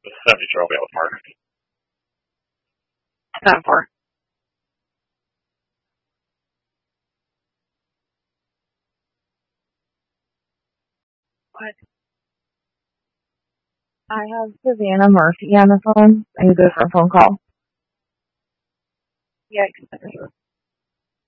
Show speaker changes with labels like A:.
A: The 70 trophy was hard.
B: Not far. What? I have Savannah Murphy on the phone. Are you good for a phone call? Yeah,